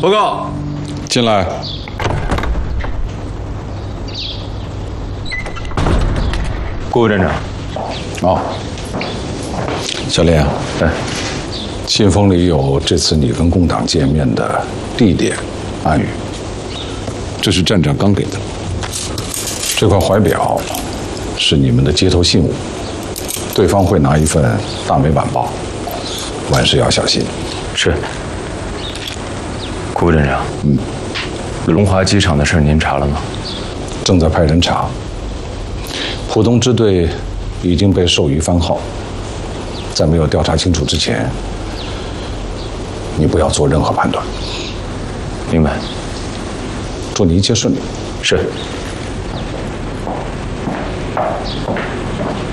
报告， 进来。 顾副站长。 哦，小林啊，信封里有这次你跟共党见面的地点、暗语，这是站长刚给的。这块怀表是你们的接头信物，对方会拿一份大美晚报，万事要小心。 是。顾副站长，龙华机场的事您查了吗？ 正在派人查。浦东支队已经被授予番号，在没有调查清楚之前，你不要做任何判断。 明白。 祝你一切顺利。 是。